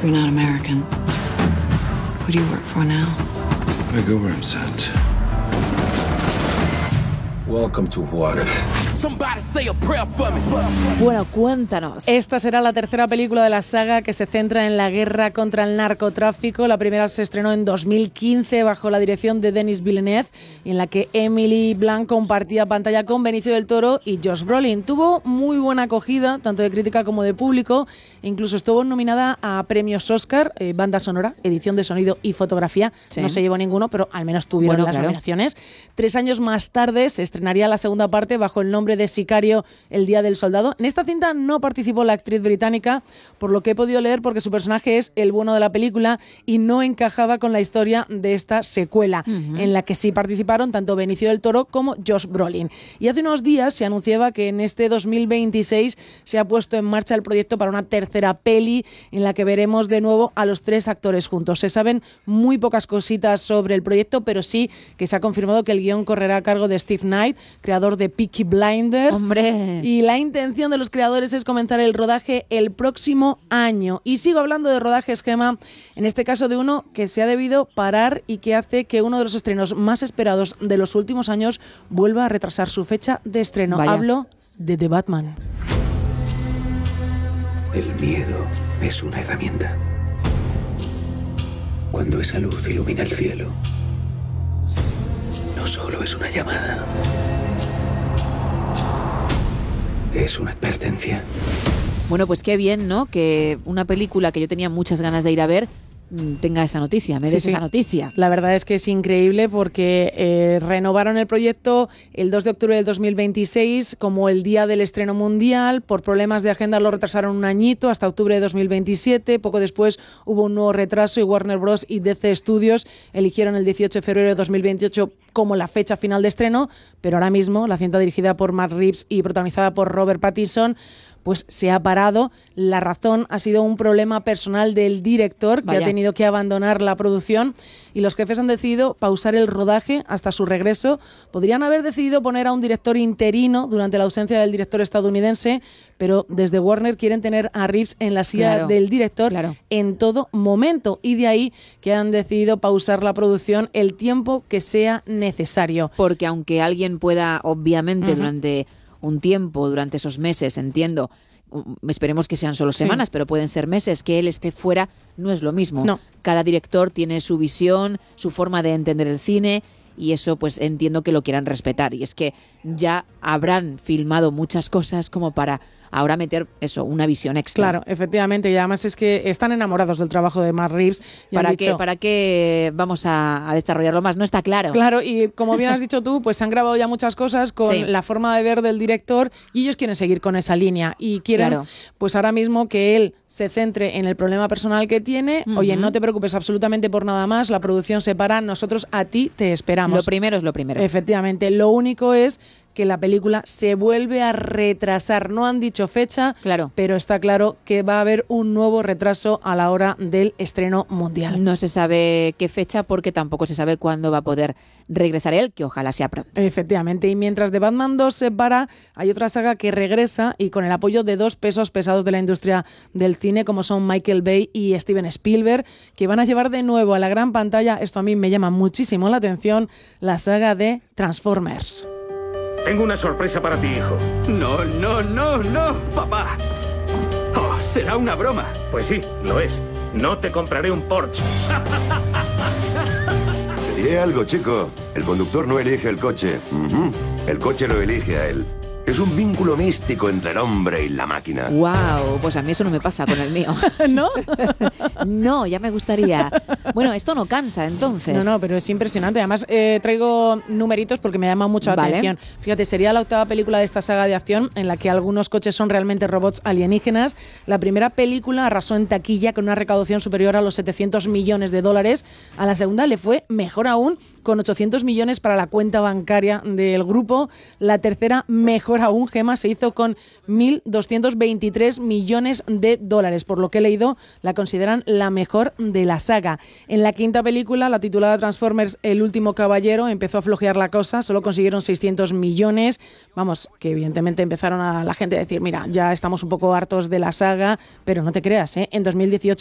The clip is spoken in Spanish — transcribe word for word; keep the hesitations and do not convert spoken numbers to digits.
You're not American. Who do you work for now? I go where I'm sent. Welcome to Juárez. Bueno, cuéntanos. Esta será la tercera película de la saga que se centra en la guerra contra el narcotráfico. La primera se estrenó en dos mil quince bajo la dirección de Denis Villeneuve, en la que Emily Blunt compartía pantalla con Benicio del Toro y Josh Brolin. Tuvo muy buena acogida, tanto de crítica como de público. Incluso estuvo nominada a premios Oscar, eh, banda sonora, edición de sonido y fotografía. Sí. No se llevó ninguno, pero al menos tuvieron bueno, las claro. nominaciones. Tres años más tarde se estrenaría la segunda parte bajo el nombre de Sicario, el Día del Soldado. En esta cinta no participó la actriz británica, por lo que he podido leer, porque su personaje es el bueno de la película y no encajaba con la historia de esta secuela, uh-huh. en la que sí participaron tanto Benicio del Toro como Josh Brolin. Y hace unos días se anunciaba que en este dos mil veintiséis se ha puesto en marcha el proyecto para una tercera peli en la que veremos de nuevo a los tres actores juntos. Se saben muy pocas cositas sobre el proyecto, pero sí que se ha confirmado que el guión correrá a cargo de Steve Knight, creador de Peaky Blinders. ¡Hombre! Y la intención de los creadores es comenzar el rodaje el próximo año. Y sigo hablando de rodajes, Gemma, en este caso de uno que se ha debido parar y que hace que uno de los estrenos más esperados de los últimos años vuelva a retrasar su fecha de estreno. Vaya. Hablo de The Batman. El miedo es una herramienta. Cuando esa luz ilumina el cielo, no solo es una llamada, es una advertencia. Bueno, pues qué bien, ¿no? Que una película que yo tenía muchas ganas de ir a ver tenga esa noticia, me des sí, sí. esa noticia. La verdad es que es increíble porque eh, renovaron el proyecto el dos de octubre del dos mil veintiséis como el día del estreno mundial. Por problemas de agenda lo retrasaron un añito hasta octubre de dos mil veintisiete. Poco después hubo un nuevo retraso y Warner Bros. Y D C Studios eligieron el dieciocho de febrero de dos mil veintiocho como la fecha final de estreno, pero ahora mismo la cinta dirigida por Matt Reeves y protagonizada por Robert Pattinson pues se ha parado. La razón ha sido un problema personal del director, que Vaya. ha tenido que abandonar la producción, y los jefes han decidido pausar el rodaje hasta su regreso. Podrían haber decidido poner a un director interino durante la ausencia del director estadounidense, pero desde Warner quieren tener a Reeves en la silla claro, del director claro. en todo momento, y de ahí que han decidido pausar la producción el tiempo que sea necesario. Porque aunque alguien pueda, obviamente, uh-huh. durante un tiempo, durante esos meses, entiendo, esperemos que sean solo semanas, sí. pero pueden ser meses, que él esté fuera, no es lo mismo. No. Cada director tiene su visión, su forma de entender el cine, y eso pues entiendo que lo quieran respetar. Y es que ya habrán filmado muchas cosas como para ahora meter eso, una visión extra. Claro, efectivamente, y además es que están enamorados del trabajo de Matt Reeves. Y ¿Para, han qué, dicho, ¿Para qué vamos a, a desarrollarlo más? No está claro. Claro, y como bien has dicho tú, pues se han grabado ya muchas cosas con sí. la forma de ver del director, y ellos quieren seguir con esa línea y quieren claro. pues ahora mismo que él se centre en el problema personal que tiene. Uh-huh. Oye, no te preocupes absolutamente por nada más, la producción se para, nosotros a ti te esperamos. Lo primero es lo primero. Efectivamente, lo único es que la película se vuelve a retrasar. No han dicho fecha, claro. pero está claro que va a haber un nuevo retraso a la hora del estreno mundial. No se sabe qué fecha porque tampoco se sabe cuándo va a poder regresar él, que ojalá sea pronto. Efectivamente, y mientras The Batman dos se para, hay otra saga que regresa y con el apoyo de dos pesos pesados de la industria del cine, como son Michael Bay y Steven Spielberg, que van a llevar de nuevo a la gran pantalla, esto a mí me llama muchísimo la atención, la saga de Transformers. Tengo una sorpresa para ti, hijo. No, no, no, no, papá. Oh, será una broma. Pues sí, lo es. No te compraré un Porsche. Te diré algo, chico. El conductor no elige el coche. Uh-huh. El coche lo elige a él. Es un vínculo místico entre el hombre y la máquina. Wow, pues a mí eso no me pasa con el mío. ¿No? No, ya me gustaría. Bueno, esto no cansa, entonces. No, no, pero es impresionante. Además, eh, traigo numeritos porque me llama mucho la vale. atención. Fíjate, sería la octava película de esta saga de acción en la que algunos coches son realmente robots alienígenas. La primera película arrasó en taquilla con una recaudación superior a los setecientos millones de dólares. A la segunda le fue mejor aún, con ochocientos millones para la cuenta bancaria del grupo. La tercera, mejor aún, Gemma, se hizo con mil doscientos veintitrés millones de dólares. Por lo que he leído, la consideran la mejor de la saga. En la quinta película, la titulada Transformers El último caballero, empezó a flojear la cosa, solo consiguieron seiscientos millones. Vamos, que evidentemente empezaron a la gente a decir, mira, ya estamos un poco hartos de la saga, pero no te creas, ¿eh? En dos mil dieciocho